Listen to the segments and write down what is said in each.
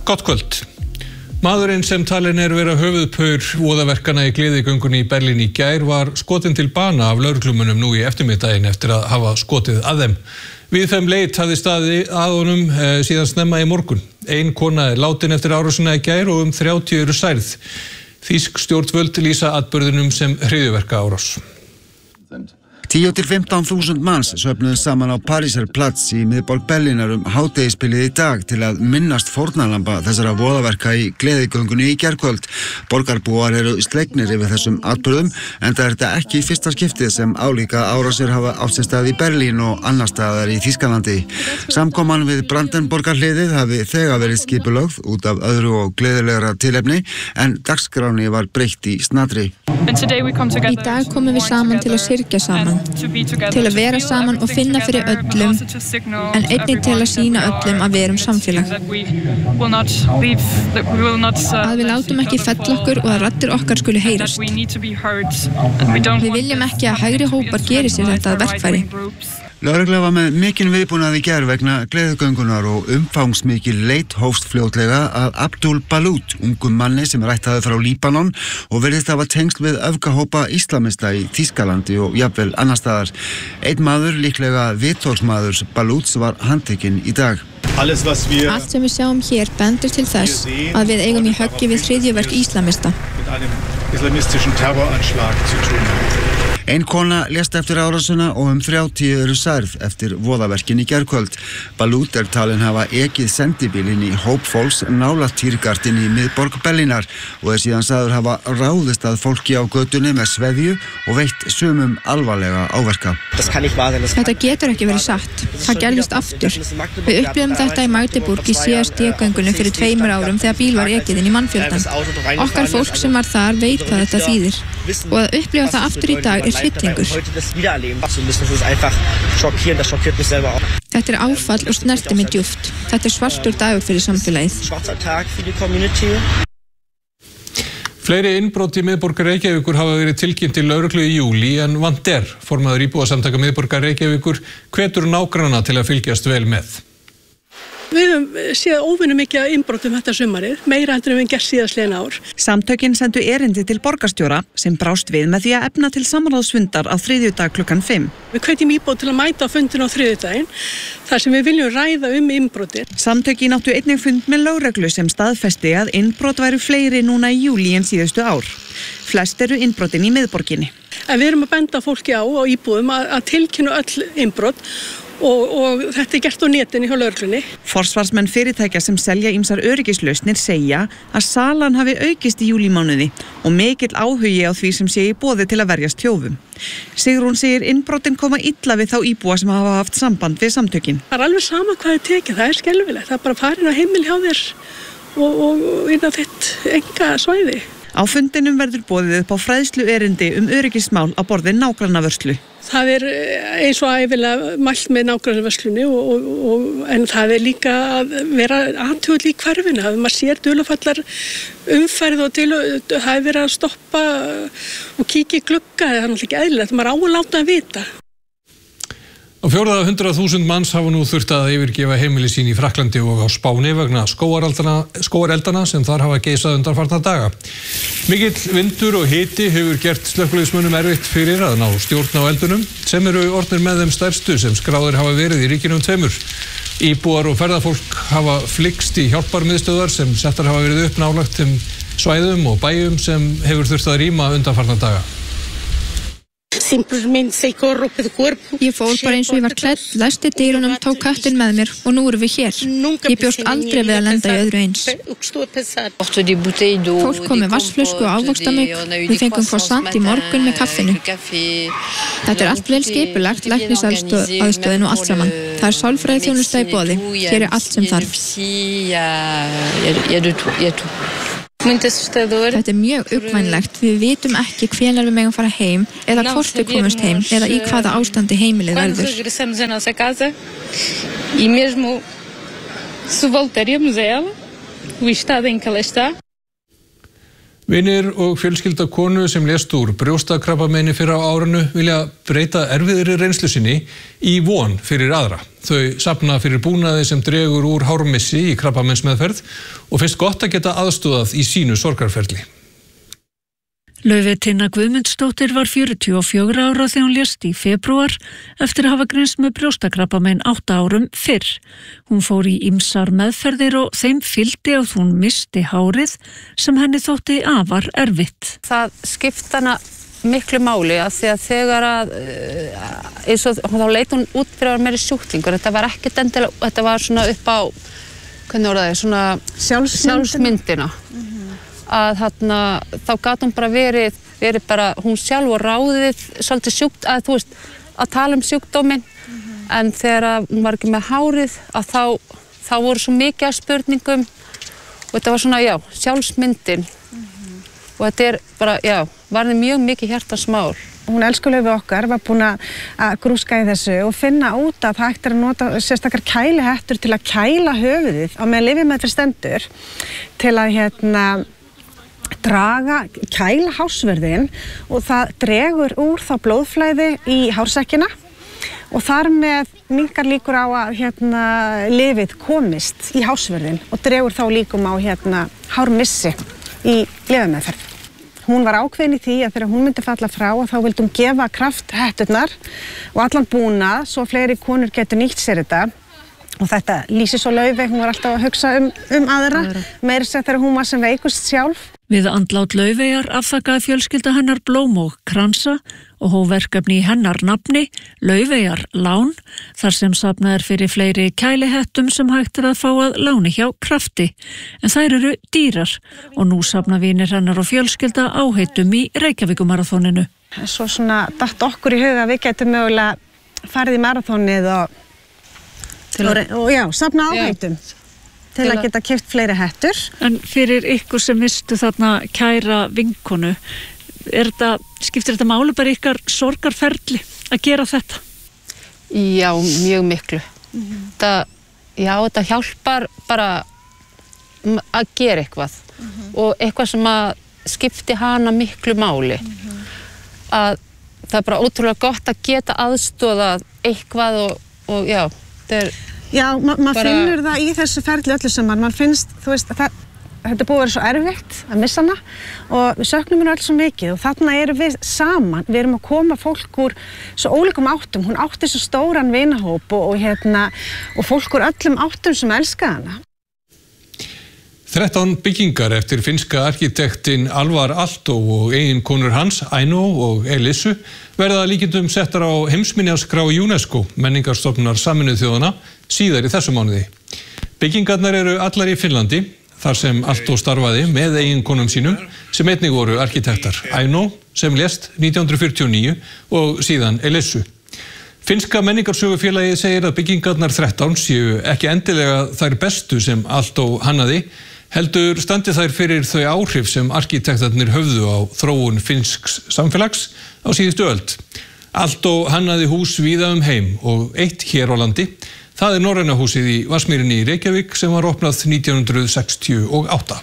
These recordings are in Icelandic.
Gott kvöld. Maðurinn sem talinn vera höfuðpaur voðaverkana í gleðigöngunni í Berlín í gær var skotinn til bana af lögreglumunum nú í eftirmiddaginn eftir að hafa skotið að þeim. Við þeim leit hafði staðið að honum síðan snemma í morgun. Ein kona látin eftir árásina í gær og 30 eru særð. Þýsk stjórnvöld lýsa atburðinum sem hryðjuverkaárás. 10–15.000 manns söfnuðu saman á Parísarplatz í miðborg Berlínar hádegisbilið í dag til að minnast fórnarlamba þessara voðaverka í gleðigöngunni í gærkvöld. Borgarbúar eru slegnir yfir þessum atburðum, enda þetta ekki í fyrsta skiptið sem álíka árásir hafa átt sér stað í Berlín og annar staðar í Þýskalandi. Samkoman við Brandenborgarhliðið hafi þegar verið skipulögð út af öðru og gleðilegra tilefni, en dagskráni var breytt í snatri. Í dag komum við saman til að syrgja saman, til að vera saman og finna fyrir öllum, en einnig til að sýna öllum að við erum samfélag. Að við látum ekki fella okkur og að raddir okkar skuli heyrast. Við viljum ekki að hægri hópar geri sér þetta að verkfæri. Lögregla var með mikinn viðbúnað í gær vegna gleðigöngunar og umfangsmikil leit hófst fljótlega að Abdul Balut, ungum manni sem ættaði frá Líbanon og virðist hafa tengsl við öfgahópa íslamista í Þýskalandi og jafnvel annar staðar. Einn maður, líklega vitorðsmaður Baluts, var handtekinn í dag. Allt sem við sjáum hér bendir til þess að við eigum í höggi við hryðjuverk íslamista. Ein kona lést eftir árásina og 30 eru særð eftir voðaverkin í gærkvöld. Balut talinn hafa ekið sendibílinn í hóp fólks nálægt Tiergarten í miðborg Berlínar og síðan sagður hafa ráðist að fólki á götunni með sveðju og veitt sumum alvarlega áverka. Þetta getur ekki verið satt. Það gerðist aftur. Við upplifum þetta í Magdeburg í CSD-göngunni fyrir 2 árum þegar bíl var ekið inn í mannfjöldan. Okkar fólk sem var þar veit hvað þetta þýðir. Og að upplifa það aftur í dag hryllingur. Þetta áfall og snerti mig djúpt. Þetta svartur dagur fyrir samfélagið. Fleiri innbrot í miðborgar Reykjavíkur hafa verið tilkynnt til lögreglu í júlí en Vander, formaður íbúasamtaka miðborgar Reykjavíkur, hvetur nágranna til að fylgjast vel með. Við höfum séð óvenju mikið innbrotum þetta sumarið, meira heldur en við gert síðastliðin ár. Samtökin sendu erindi til borgarstjóra sem brást við með því að efna til samráðsfundar á þriðjudag klukkan 5. Við hvetjum íbúa til að mæta á fundin á þriðjudaginn, þar sem við viljum ræða innbrotin. Samtökin áttu einnig fund með lögreglu sem staðfesti að innbrot væru fleiri núna í júlí en síðustu ár. Flest eru innbrotin í miðborginni. En við erum að benda fólki á íbúum að tilkynna öll innbrot og þetta gert á netinu hjá lögreglunni. Forsvarsmenn fyrirtækja sem selja ýmsar öryggislausnir segja að salan hafi aukist í júlímánuði og mikill áhugi á því sem sé í boði til að verjast þjófum. Sigrún segir innbrotin koma illa við þá íbúa sem hafa haft samband við samtökin. Það alveg sama hvað tekið, það skelfilegt. Það bara farin á heimili hjá þér og inn á þitt enga svæði. Á fundinum verður boðið upp á fræðslu erindi öryggismál á borði nágrannavörslu. Það eins og ævilega mælt með nágrannavörslunni en það líka að vera athugul í hverfinu. Það maður sér dularfallar umferð og það verið að stoppa og kíkja í glugga. Það náttúrulega ekki eðlilegt, maður á að láta að vita. Á 400.000 manns hafa nú þurft að yfirgefa heimili sín í Frakklandi og á Spáni vegna skógareldana sem þar hafa geisað undanfarna daga. Mikill vindur og hiti hefur gert slökkviliðsmönnum erfitt fyrir að ná stjórn á eldunum sem eru orðnir með þeim stærstu sem skráðir hafa verið í ríkjunum 2. Íbúar og ferðafólk hafa flykkst í hjálparmiðstöðvar sem settar hafa verið upp nálægt þeim svæðum og bæjum sem hefur þurft að rýma undanfarna daga. Ég fór bara eins og ég var klædd, læsti dyrunum, tók köttinn með mér og nú erum við hér. Ég bjóst aldrei við að lenda í öðru eins. Fólk kom með vatnsflösku og ávöxta mig. Við fengum croissant í morgun með kaffinu. Þetta allt vel skipulagt, læknisaðstöðin og allt saman. Það sálfræðiþjónusta í boði. Hér allt sem þarf. Þetta mjög uppvænlegt. Við vitum ekki hvenær við megum fara heim eða hvort við komumst heim eða í hvaða ástandi heimilið verður. Vinir og fjölskylda konu sem lést úr brjóstakrabbameini fyrr á árinu vilja breyta erfiðri reynslu sinni í von fyrir aðra. Þau safna fyrir búnaði sem dregur úr hármissi í krabbameinsmeðferð og finnst gott að geta aðstoðað í sínu sorgarferli. Laufey Tinna Guðmundsdóttir var 44 ára þegar hún lést í febrúar eftir að hafa greinst með brjóstakrabbamein 8 árum fyrr. Hún fór í ýmsar meðferðir og þeim fylgdi að hún missti hárið sem henni þótti afar erfitt. Það skipti hana miklu máli að því að þegar að eins og þá leit hún út fyrir að vera meiri sjúklingur. Þetta var ekkert endilega, þetta var svona upp á, hvernig voru það, svona sjálfsmyndina. Að þá gat hún bara verið bara hún sjálf og ráðið svolítið sjúkt, að þú veist, að tala sjúkdóminn, en þegar hún var ekki með hárið, að þá voru svo mikið af spurningum og þetta var svona, sjálfsmyndin og þetta bara, varði mjög mikið hjartarsmál. Hún elskulega við okkar var búin að grúska í þessu og finna út að það hægt að nota sérstakar kælihettur til að kæla höfuðið á meðan lyfjameðferð stendur til að kæla hársverðin og það dregur úr þá blóðflæði í hársekkina og þar með minnkar líkur á að lyfið komist í hársverðin og dregur þá líkum á hármissi í lyfjameðferð. Hún var ákveðin í því að þegar hún myndi falla frá og þá vildi hún gefa krafthetturnar og allan búnað svo fleiri konur getur nýtt sér þetta. Og þetta lýsir svo Laufey, hún var alltaf að hugsa aðra, meira sér þegar hún var sem veikust sjálf. Við andlát Laufeyjar afþakkaði fjölskylda hennar blóm og kransa og hóf verkefni í hennar nafni, Laufeyjar lán, þar sem safnað fyrir fleiri kælihettum sem hægt að fá að láni hjá Krafti. En þær eru dýrar og nú safna vinir hennar og fjölskylda áheitum í Reykjavíkumaraþoninu. Svo svona datt okkur í huga að við getum mögulega farið í maraþonið og safna áheitum til að geta keypt fleiri hettur. En fyrir ykkur sem mistu þarna kæra vinkonu, skiptir þetta máli bara ykkar sorgarferli að gera þetta? Já, mjög miklu. Þetta hjálpar bara að gera eitthvað og eitthvað sem að skipti hana miklu máli. Að það er bara ótrúlega gott að geta aðstoðað eitthvað og þetta er maður finnur það í þessu ferli öllu saman, maður finnst, þú veist, þetta er búið að vera svo erfitt að missa hana og við söknum henni öll svo mikið og þarna erum við saman, við erum að koma fólk úr svo ólíkum áttum, hún átti svo stóran vinahóp og fólk úr öllum áttum sem elska hana. 13 byggingar eftir finnska arkitektinn Alvar Aalto og eiginkonur hans, Aino og Elissu, verða líkindum settar á heimsminjaskrá UNESCO, menningarstofnunar Sameinuðu þjóðanna, síðar í þessu mánuði. Byggingarnar eru allar í Finnlandi, þar sem Aalto starfaði með eiginkonum sínum, sem einnig voru arkitektar, Aino, sem lést 1949 og síðan Elissu. Finnska menningarsögufélagið segir að byggingarnar 13 séu ekki endilega þær bestu sem Aalto hannaði, heldur standi þær fyrir þau áhrif sem arkitektarnir höfðu á þróun finnsks samfélags á síðustu öld. Aalto hannaði hús víða heim og eitt hér á landi. Það er Norræna húsið í Vatnsmýrinni í Reykjavík sem var opnað 1968.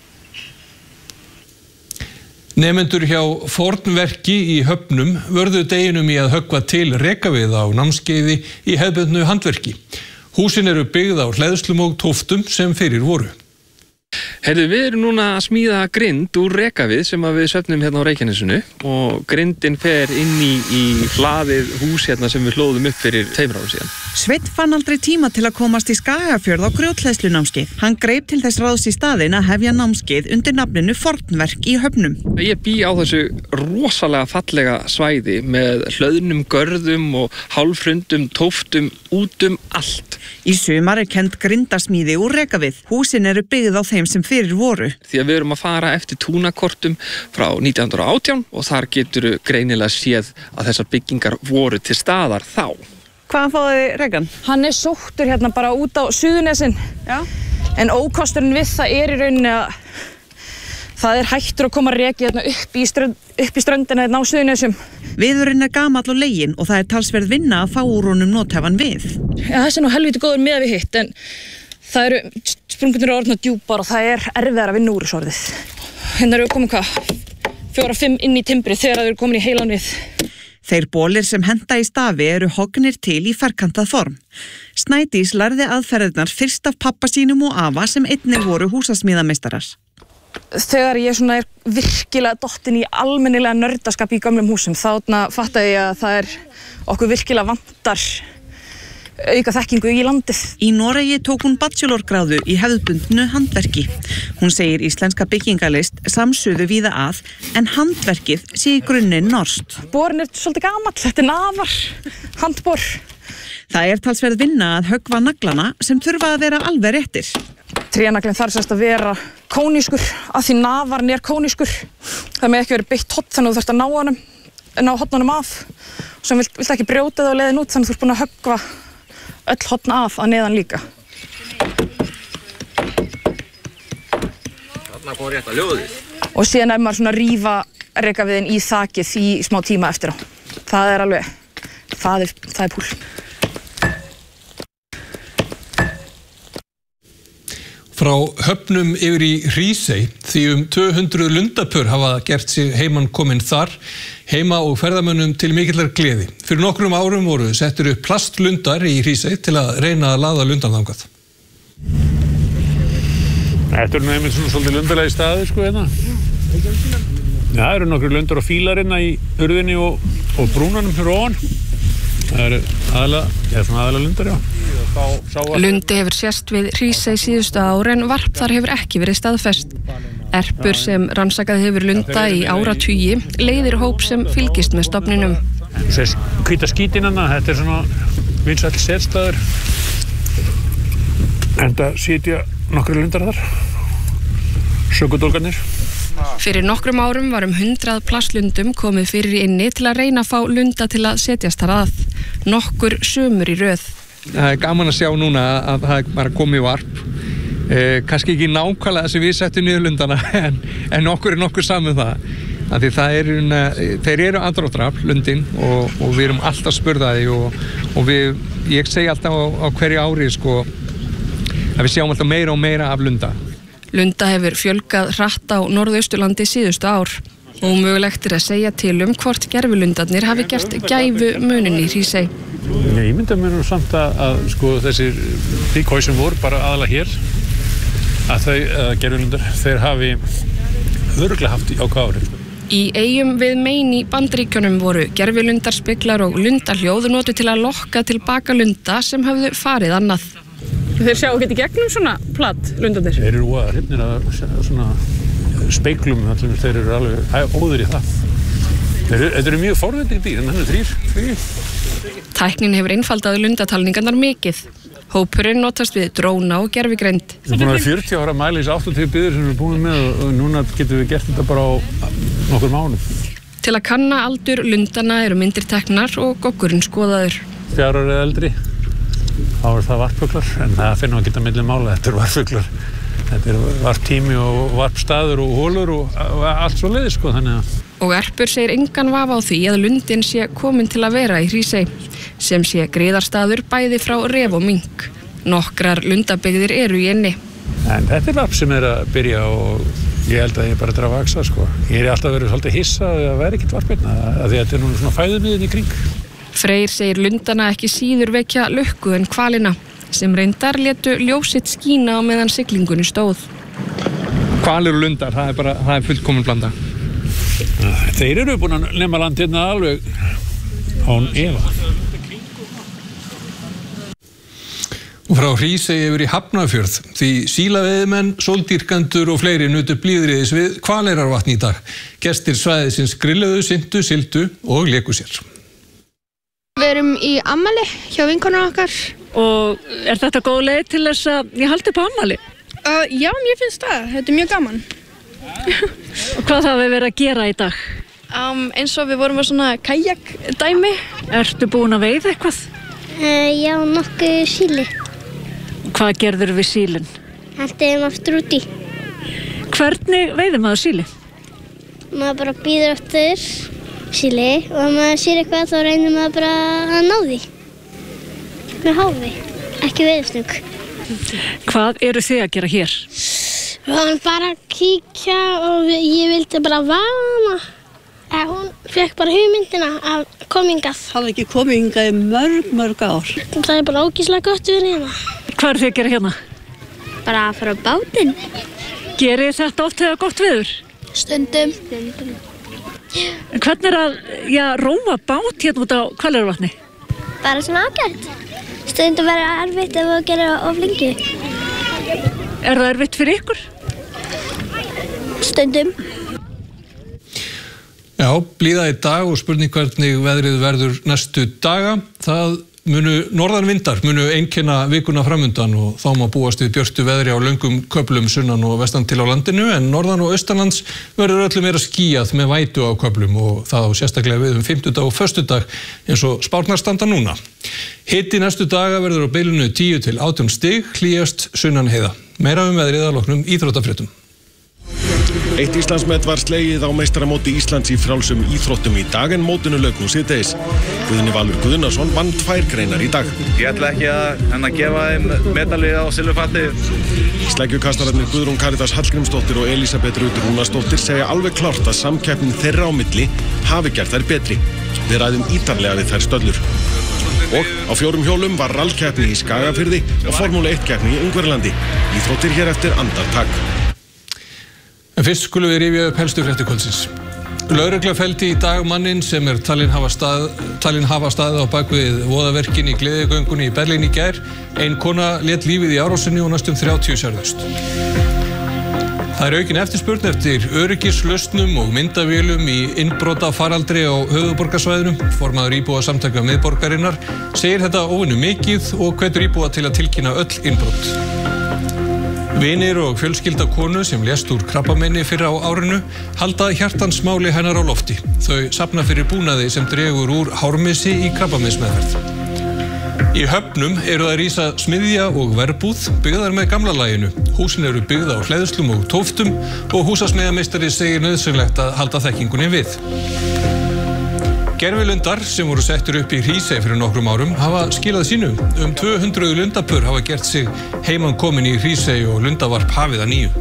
Nemendur hjá Fornverki í Höfnum vörðu deginum í að höggva til rekavið á námskeiði í hefðbundnu handverki. Húsin eru byggð á hleðslum og tóftum sem fyrir voru. Heyrðu, við erum núna að smíða grind úr rekavið sem við söfnum hérna á Reykjanesinu og grindin fer inn í hlaðið hús hérna sem við hlóðum upp fyrir 2 árum síðan. Sveinn fann aldrei tíma til að komast í Skagafjörð á grjóthleðslunámskeið. Hann greip til þess ráðs í staðinn að hefja námskeið undir nafninu Fornverk í Höfnum. Ég bý á þessu rosalega fallega svæði með hlöðnum görðum og hálfrundum tóftum út allt. Í sumar er kennd grindasmíði úr rekavið. Húsin eru byggð á þeim sem fyrir voru. Því að við erum að fara eftir túnakortum frá 1918 og þar getur greinilega séð að þessar byggingar voru til staðar þá. Hvaðan fáið þið rekan? Hann er sóttur hérna bara út á Suðurnesin. Já. En ókosturinn við það er í rauninni að það er hættur að koma reki hérna upp í ströndina hérna á Suðurnesum. Viðurinn er gamall og leginn og það er talsverð vinna að fá úr honum nothæfan við. Já, þessi er nú helviti góður miðað við hitt, en það eru sprungurnar orðnar djúpar og það er erfiðar að vinna úr þessu orðið. hérna eru komin 4-5 inn í timbrið þegar þau eru komin í heilan við. Þeir bolir sem henta í stafi eru hognir til í ferkantað form. Snædís lærði aðferðirnar fyrst af pappa sínum og afa sem einnig voru húsasmíðameistarar. Þegar ég er virkilega dottin í almennilega nördaskap í gömlum húsum, þá fattaði ég að það er okkur virkilega vantar auka þekkingu í landið. Í Noregi tók hún bachelorgráðu í hefðbundnu handverki. Hún segir íslenska byggingalist samsuðu víða að, en handverkið sé í grunninn norskt. Borin svolítið gamall, þetta nafar, handbor. Það talsverð vinna að höggva naglana sem þurfa að vera alveg réttir. Trénaglinn þarf sérst að vera kónískur, að því nafarn kónískur. Það með ekki verið beitt hott þannig að þú þarfst að ná hotnunum af. Sem vilt ekki brjóta það á leiðin út þannig að þú ert búin að höggva öll hotn af að neðan líka. Þarna kom rétt að ljóðið. Og síðan maður svona rífa rekaviðin í þakið í smá tíma eftir á. Það alveg, það er púl. Frá Höfnum yfir í Hrísey, því 200 lundapör hafa gert sig heiman komin þar, heima og ferðamönnum til mikillar gleði. Fyrir nokkrum árum voru settir upp plastlundar í Hrísey til að reyna að laða lundan þangað. Þetta einmitt svolítið lundalegi staði, hérna. Já, það eru nokkru lundar og fílar hérna í urðinni og brúnanum fyrir ofan. Það aðalega lundar, já. Lundi hefur sést við Hrísey síðustu ár en varp þar hefur ekki verið staðfest. Erpur sem rannsakað hefur lunda í áratugi leiðir hóp sem fylgist með stofninum. Hvíta skítin hérna, þetta svona vinsæll setstaður. Enda sitja nokkru lundar þar. Sökudólgarnir. Fyrir nokkrum árum var 100 plastlundum komið fyrir inni til að reyna að fá lunda til að setjast þar að. Nokkur sumur í röð. Það er gaman að sjá núna að það bara komið varp. Kannski ekki nákvæmlega sem við settum niður lundana en okkur nokkuð saman það. Af því þeir eru andráttarafl, lundin, og við erum alltaf spurðaði og ég segi alltaf á hverju ári að við sjáum alltaf meira og meira af lunda. Lunda hefur fjölgað hratt á Norðausturlandi síðustu ár. Ómögulegt að segja til hvort gervilundarnir hafi gert gæfu munin í Hrísey. Ég mynda mér samt að þessir díkói sem voru bara aðalega hér, að gervilundar, þeir hafi örugglega haft á hvað ári. Í eyjum við Maine í Bandaríkjunum voru gervilundar, speglar og lundahljóð notuð til að lokka tilbaka lunda sem höfðu farið annað. Þeir sjá ekki í gegnum svona platt lundarnir? Þeir eru hrifnir að svona speglum, þeir eru alveg óður í það. Þetta eru mjög forvitnir dýr, en hann 3. Tæknin hefur einfaldaði lundatalningarnar mikið. Hópurinn notast við dróna og gervigreind. Við erum búin að 40 ára mælis 80 byggðir sem við erum búin með og núna getum við gert þetta bara á nokkur mánuð. Til að kanna aldur lundana eru myndir teknar og goggurinn skoðaður. 4 ára eða eldri, þá það varpfuglar, en það finnum við ekki að milli mála, þetta varpfuglar. Þetta varptími og varpstaður og hólur og allt svo leiðis, þannig að. Og Erpur segir engan vafa á því að lundin sé komin til að vera í Hrísey, sem sé griðarstaður bæði frá ref og mink. Nokkrar lundabyggðir eru í eynni. En þetta varp sem að byrja og ég held að ég bara að vaksa, Ég alltaf verið svolítið hissa að það væri ekkert varp hérna, af því að þetta nú svona fæðumiðin í kring. Freyr segir lundana ekki síður vekja lukku en hvalina, sem reyndar létu ljósitt skína á meðan siglingunni stóð. Hvalir og lundar, það er fullkomin blanda. Þeir eru búin að nema land hérna alveg án efa. Og frá Hrísey yfir í Hafnarfjörð, því sílaveiðimenn, sóldýrkendur og fleiri nutu blíðriðis við Hvaleyrarvatn í dag. Gestir svæðisins grilluðu, syntu, sildu og léku sér. Við erum í afmæli hjá vinkonum okkar. Og er þetta góð leið til þess að ég haldi upp á afmæli? Já, mér finnst það. Þetta er mjög gaman. Og hvað það við verið að gera í dag? Eins og við vorum á svona kajakdæmi. Ertu búin að veiða eitthvað? Já, nokkuð síli. Hvað gerður við sílinn? Hentum aftur út í. Hvernig veiðir maður síli? Maður bara bíður eftir síli og ef maður sér eitthvað þá reynir maður bara að ná því. Með háfi, ekki veiðsnögg. Hvað eru þið að gera hér? Við varum bara að kíkja og ég vildi bara vana. Hún fekk bara hugmyndina að koma hingað. Hafði ekki komið hingað í mörg ár. Það er bara ógeðslega gott að vera hérna. Hvað er þið að gera hérna? Bara að fara á bátinn. Gerið þið þetta oft þegar gott veður? Stundum. En hvernig er að róa bát hérna út á Hvaleyrarvatni? Bara svona ágætt. Stundum verður erfitt ef þú gerir of lengi. Er það erfitt fyrir ykkur? Stundum. Já, blíða í dag og spurning hvernig veðrið verður næstu daga. Það norðanvindar munu einkenna vikuna framundan og þá má búast við björtu veðri á löngum köflum sunnan og vestan til á landinu, en norðan og austanlands verður öllu meira skýjað með vætu á köflum og það á sérstaklega við fimmtudag og föstudag eins og spárnar standa núna. Hiti næstu daga verður á bilinu 10 til 18 stig, hlýjast sunnan heiða. Meira veðrið að loknum íþróttafréttum. Eitt Íslandsmet var slegið á meistaramóti Íslands í frjálsum íþróttum í dag en mótinu lauk nú síðdegis. Guðni Valur Guðnason vann 2 greinar í dag. Ég ætla ekki að gefa þeim medalið á silfurfati. Sleggjukastararnir Guðrún Karitas Hallgrímsdóttir og Elísabet Rut Rúnarsdóttir segja alveg klárt að samkeppnin þeirra á milli hafi gert þær betri. Við ræðum ítarlega við þær stöllur. Og á 4 hjólum var rallkeppni í Skagafirði og Formúlu 1 keppni í Ungverjalandi. Íþróttir hér eftir andartak. En fyrst skulum við rifja upp helstu fréttir kvöldsins. Lögregla felldi í dag manninn sem er talinn hafa staðið á bakvið voðaverkin í gleðigöngunni í Berlín í gær. Ein kona lét lífið í árásinni og næstum 30 særðust. Það er aukin eftirspurn eftir öryggislausnum og myndavélum í innbrotafaraldri á höfuðborgarsvæðinu. Formaður íbúasamtaka miðborgarinnar segir þetta óvenju mikið og hvetur íbúa til að tilkynna öll innbrot. Vinir og fjölskylda konu sem lést úr krabbameini fyrr á árinu halda hjartansmáli hennar á lofti. Þau safna fyrir búnaði sem dregur úr hármissi í krabbameinsmeðferð. Í Höfnum eru að rísa smiðja og verbúð byggðar með gamla laginu. Húsin eru byggð á hleðslum og tóftum og húsasmiðjameistari segir nauðsynlegt að halda þekkingunni við. Gervilundar sem voru settur upp í Hrísey fyrir nokkrum árum hafa skilað sínu. 200 lundapör hafa gert sig heimankomin í Hrísey og lundavarp hafið að nýju.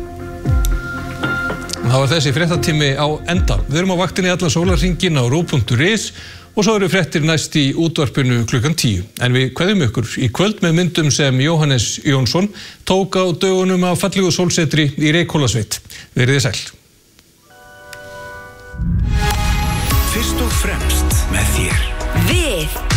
Það var þessi fréttatími á enda. Við erum á vaktinni allan sólarhringinn á rúv.is og svo eru fréttir næst í útvarpinu klukkan 10. En við kveðjum ykkur í kvöld með myndum sem Jóhannes Jónsson tók á dögunum af fallegu sólsetri í Reykhólasveit. Verið þið sæl. Fyrst og fremst með þér. Við